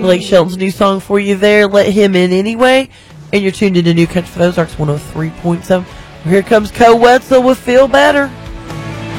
Blake Shelton's new song for you there, Let Him In Anyway. And you're tuned into New Country for the Ozarks 103.7. Here comes Co Wetzel with Feel Better.